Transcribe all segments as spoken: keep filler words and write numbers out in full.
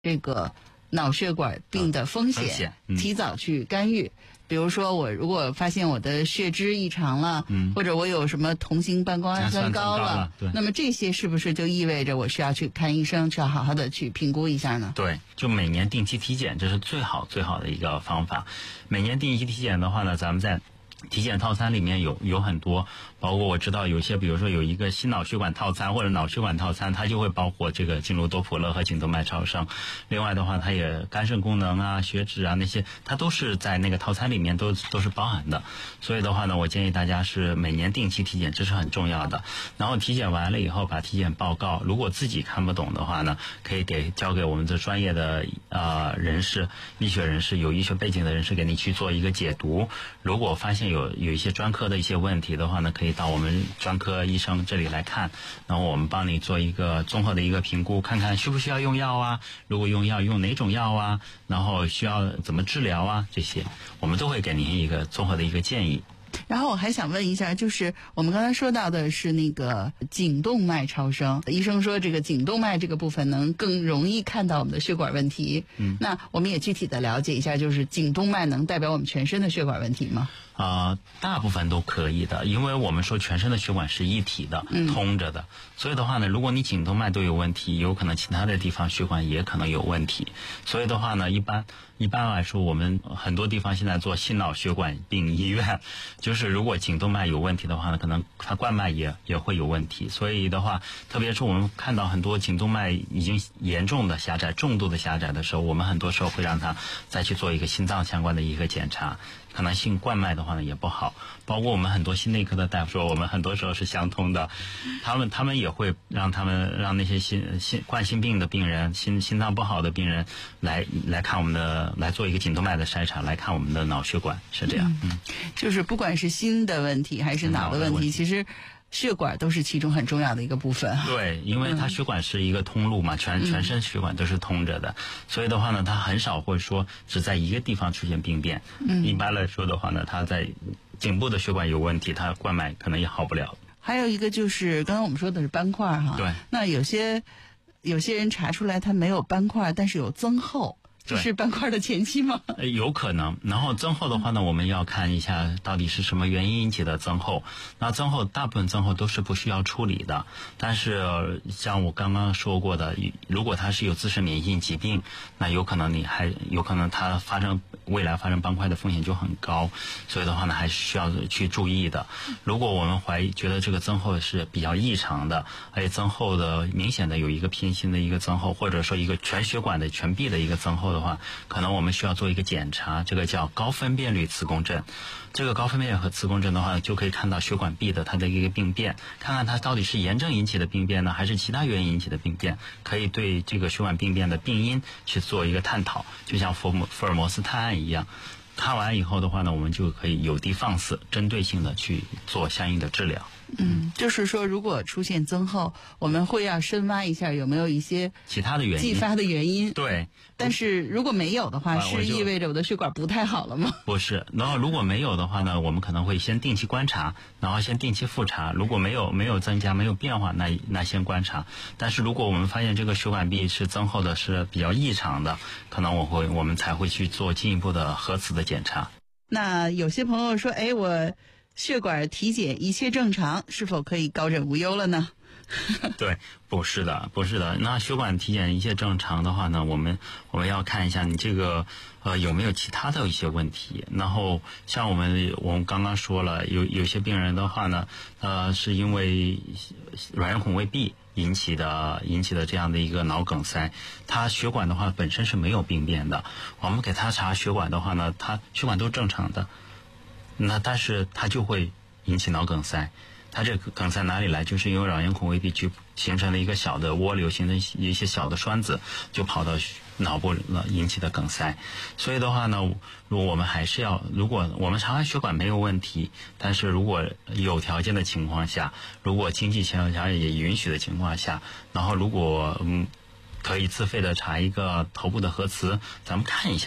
这个脑血管病的风险， 风险嗯、 提早去干预。比如说，我如果发现我的血脂异常了， 嗯， 或者我有什么同型半胱氨酸高了， 高了对， 那么这些是不是就意味着我需要去看医生，需要好好的去评估一下呢？ 对，就每年定期体检，这是最好最好的一个方法。每年定期体检的话呢，咱们在体检套餐里面有有很多，包括我知道有些，比如说有一个心脑血管套餐或者脑血管套餐，它就会包括这个经颅多普勒和颈动脉超声。另外的话，它也肝肾功能啊、血脂啊那些，它都是在那个套餐里面都都是包含的。所以的话呢，我建议大家是每年定期体检，这是很重要的。然后体检完了以后，把体检报告，如果自己看不懂的话呢，可以给交给我们这专业的呃人士、医学人士、有医学背景的人士给你去做一个解读。如果发现有有一些专科的一些问题的话呢，可以到我们专科医生这里来看，然后我们帮你做一个综合的一个评估，看看需不需要用药啊，如果用药用哪种药啊，然后需要怎么治疗啊，这些我们都会给您一个综合的一个建议。 然后我还想问一下，就是我们刚才说到的是那个颈动脉超声，医生说这个颈动脉这个部分能更容易看到我们的血管问题。嗯，那我们也具体的了解一下，就是颈动脉能代表我们全身的血管问题吗？ 呃，大部分都可以的，因为我们说全身的血管是一体的， 嗯、 通着的，所以的话呢，如果你颈动脉都有问题，有可能其他的地方血管也可能有问题。所以的话呢，一般一般来说，我们很多地方现在做心脑血管病医院，就是如果颈动脉有问题的话呢，可能它冠脉也也会有问题。所以的话，特别是我们看到很多颈动脉已经严重的狭窄、重度的狭窄的时候，我们很多时候会让他再去做一个心脏相关的一个检查。可能性冠脉的话呢也不好，包括我们很多心内科的大夫说，我们很多时候是相通的，他们他们也会让他们让那些心心冠心病的病人、心心脏不好的病人来来看我们的，来做一个颈动脉的筛查，来看我们的脑血管，是这样。嗯， 就是不管是心的问题还是脑的问题，问题其实血管都是其中很重要的一个部分。 对，因为它血管是一个通路嘛，全全身血管都是通着的，所以的话呢，它很少会说只在一个地方出现病变。嗯，一般来说的话呢，它在颈部的血管有问题，它冠脉可能也好不了。 还有一个就是刚刚我们说的是斑块哈， 对， 那有些有些人查出来他没有斑块，但是有增厚。这是斑块的前期吗？ 有可能。然后增厚的话呢，我们要看一下到底是什么原因引起的增厚。那增厚大部分增厚都是不需要处理的，但是像我刚刚说过的，如果它是有自身免疫性疾病，那有可能你还有可能它发生未来发生斑块的风险就很高，所以的话呢还是需要去注意的。如果我们怀疑觉得这个增厚是比较异常的，而且增厚的明显的有一个偏心的一个增厚，或者说一个全血管的全壁的一个增厚的话，可能我们需要做一个检查，这个叫高分辨率磁共振。这个高分辨率和磁共振的话，就可以看到血管壁的它的一个病变，看看它到底是炎症引起的病变呢，还是其他原因引起的病变，可以对这个血管病变的病因去做一个探讨，就像福摩福尔摩斯探案一样。看完以后的话呢，我们就可以有的放矢，针对性的去做相应的治疗。 嗯，就是说，如果出现增厚，我们会要深挖一下有没有一些其他的原因继发的原因。 对， 但是如果没有的话， 啊、 是意味着我的血管不太好了吗？ 不是，然后如果没有的话呢，我们可能会先定期观察，然后先定期复查。如果没有没有增加、没有变化，那那先观察。但是如果我们发现这个血管壁是增厚的，是比较异常的，可能我会我们才会去做进一步的核磁的检查。 那有些朋友说，哎，我血管体检一切正常，是否可以高枕无忧了呢？ 对，不是的，不是的。那血管体检一切正常的话呢，我们我们要看一下你这个呃有没有其他的一些问题。然后像我们我们刚刚说了，有有些病人的话呢，呃是因为软圆孔未闭引起的引起的这样的一个脑梗塞，他血管的话本身是没有病变的，我们给他查血管的话呢，他血管都正常的，那但是他就会引起脑梗塞。它这个梗塞哪里来？就是因为软圆孔未闭去形成了一个小的涡流，形成一些小的栓子，就跑到脑部了，引起的梗塞。所以的话呢，如果我们还是要，如果我们查完血管没有问题，但是如果有条件的情况下，如果经济条件也允许的情况下，然后如果嗯可以自费的查一个头部的核磁，咱们看一下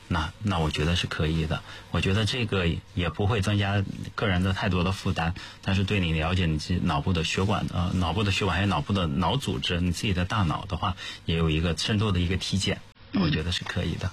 那那我觉得是可以的。我觉得这个也不会增加个人的太多的负担，但是对你了解你自己脑部的血管呃脑部的血管还有脑部的脑组织，你自己的大脑的话，也有一个深度的一个体检，我觉得是可以的。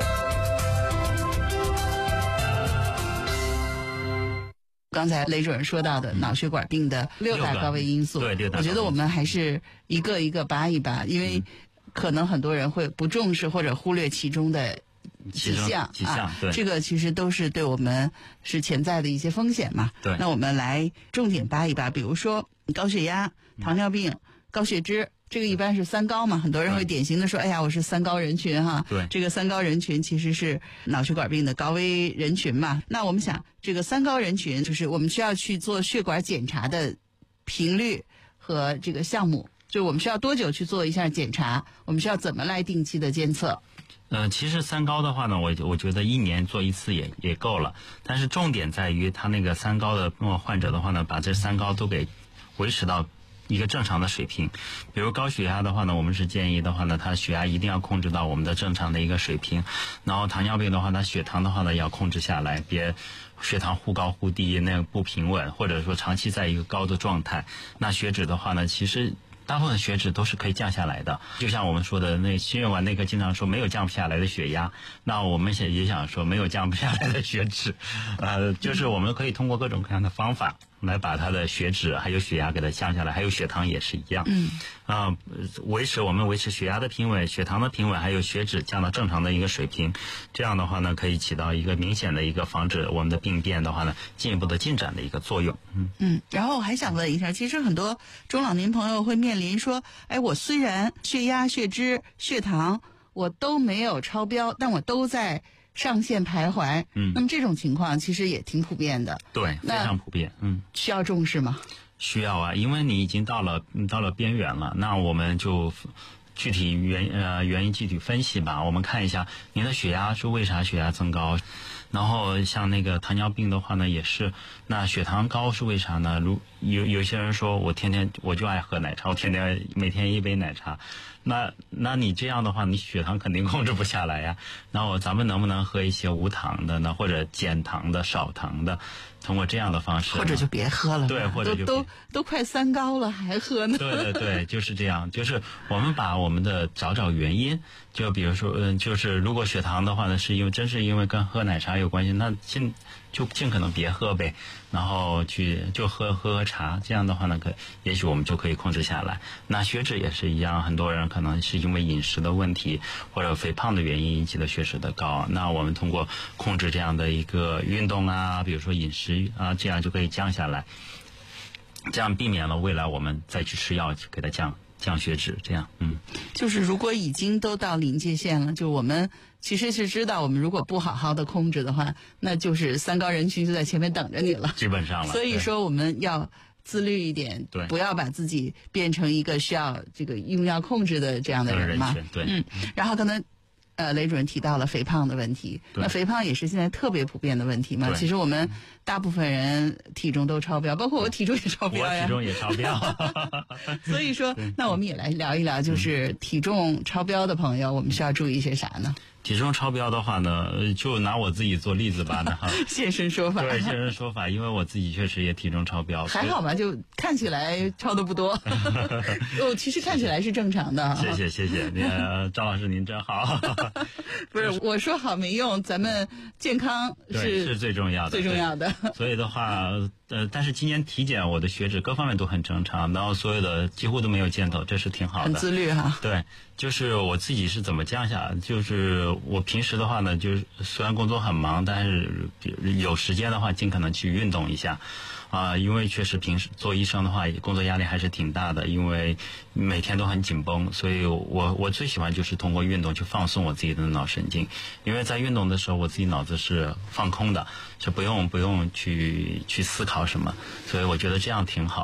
刚才雷主任说到的脑血管病的六大高危因素， 对，六大高危因素， 我觉得我们还是一个一个扒一扒，因为可能很多人会不重视或者忽略其中的几项， 几项， 啊， 对， 这个其实都是对我们是潜在的一些风险嘛。 对， 那我们来重点扒一扒，比如说高血压、糖尿病、高血脂。这个一般是三高嘛，很多人会典型的说，哎呀，我是三高人群哈。 对， 这个三高人群其实是脑血管病的高危人群嘛。那我们想，这个三高人群就是我们需要去做血管检查的频率和这个项目，就我们需要多久去做一下检查，我们需要怎么来定期的监测。 呃，其实三高的话呢，我我觉得一年做一次也也够了。但是重点在于他那个三高的患者的话呢，把这三高都给维持到一个正常的水平。比如高血压的话呢，我们是建议的话呢，他血压一定要控制到我们的正常的一个水平。然后糖尿病的话，他血糖的话呢要控制下来，别血糖忽高忽低，那个不平稳，或者说长期在一个高的状态。那血脂的话呢，其实大部分血脂都是可以降下来的。就像我们说的，那心血管内科经常说没有降不下来的血压，那我们也想说没有降不下来的血脂。呃，就是我们可以通过各种各样的方法来把它的血脂还有血压给它降下来，还有血糖也是一样。 嗯， 啊、呃，维持我们维持血压的平稳、血糖的平稳，还有血脂降到正常的一个水平。这样的话呢，可以起到一个明显的一个防止我们的病变的话呢，进一步的进展的一个作用。嗯嗯，然后我还想问一下，其实很多中老年朋友会面临说，哎，我虽然血压、血脂、血糖我都没有超标，但我都在上限徘徊。 嗯， 那么这种情况其实也挺普遍的。 对，非常普遍。嗯， 需要重视吗？ 需要啊，因为你已经到了到了边缘了，那我们就具体原呃原因具体分析吧。我们看一下您的血压是为啥血压增高，然后像那个糖尿病的话呢也是，那血糖高是为啥呢？如有有些人说我天天我就爱喝奶茶，我天天每天一杯奶茶，那那你这样的话你血糖肯定控制不下来呀。那我咱们能不能喝一些无糖的呢，或者减糖的、少糖的？通过这样的方式， 或者就别喝了， 对，或者就都都都快三高了还喝呢。 对对对，就是这样，就是我们把我们的找找原因，就比如说，嗯，就是如果血糖的话呢，是因为真是因为跟喝奶茶有关系，那尽就尽可能别喝呗，然后去就喝喝喝茶，这样的话呢，可也许我们就可以控制下来。那血脂也是一样，很多人可能是因为饮食的问题或者肥胖的原因引起的血脂的高，那我们通过控制这样的一个运动啊，比如说饮食啊，这样就可以降下来，这样避免了未来我们再去吃药给它降降血脂，这样。嗯， 就是如果已经都到临界线了，就我们其实是知道，我们如果不好好的控制的话，那就是三高人群就在前面等着你了， 基本上了。 所以说我们要自律一点， 对， 不要把自己变成一个需要这个用药控制的这样的人嘛。 人对， 嗯，然后可能。呃，雷主任提到了肥胖的问题，那肥胖也是现在特别普遍的问题嘛。其实我们大部分人体重都超标，包括我体重也超标呀。 我体重也超标。 所以说，那我们也来聊一聊，就是体重超标的朋友，我们需要注意些啥呢？ 体重超标的话呢，就拿我自己做例子吧呢哈。 现身说法。 对，现身说法，因为我自己确实也体重超标。 还好吧，就看起来超的不多。哦，其实看起来是正常的。 谢谢谢谢，那张老师您真好。 不是我说好没用，咱们健康是是最重要的， 最重要的。 所以的话，呃，但是今年体检我的血脂各方面都很正常，然后所有的几乎都没有见头，这是挺好的。 很自律哈。 对，就是我自己是怎么降下，就是我平时的话呢，就是虽然工作很忙，但是有时间的话，尽可能去运动一下。啊、呃，因为确实平时做医生的话，工作压力还是挺大的，因为每天都很紧绷，所以我我最喜欢就是通过运动去放松我自己的脑神经，因为在运动的时候，我自己脑子是放空的，是不用不用去去思考什么，所以我觉得这样挺好。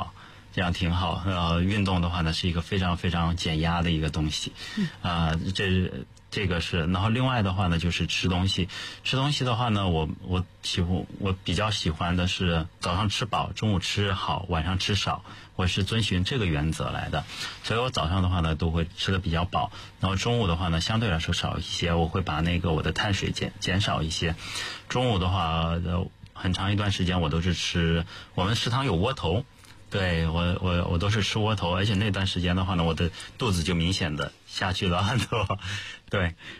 这样挺好。呃，运动的话呢，是一个非常非常减压的一个东西。啊、呃，这这个是。然后另外的话呢，就是吃东西。吃东西的话呢，我我喜欢我比较喜欢的是早上吃饱，中午吃好，晚上吃少。我是遵循这个原则来的，所以我早上的话呢都会吃的比较饱，然后中午的话呢相对来说少一些，我会把那个我的碳水减减少一些。中午的话，呃，很长一段时间我都是吃，我们食堂有窝头，对我我我都是吃窝头，而且那段时间的话呢，我的肚子就明显的下去了很多，对。